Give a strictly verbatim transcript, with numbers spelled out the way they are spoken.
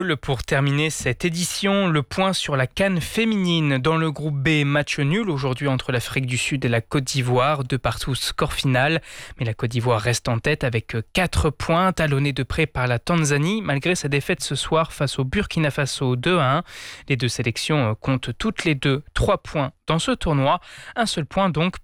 Pour terminer cette édition, le point sur la CAN féminine. Dans le groupe B, match nul aujourd'hui entre l'Afrique du Sud et la Côte d'Ivoire, de partout score final. Mais la Côte d'Ivoire reste en tête avec quatre points, talonnée de près par la Tanzanie, malgré sa défaite ce soir face au Burkina Faso deux à un. Les deux sélections comptent toutes les deux trois points dans ce tournoi. Un seul point donc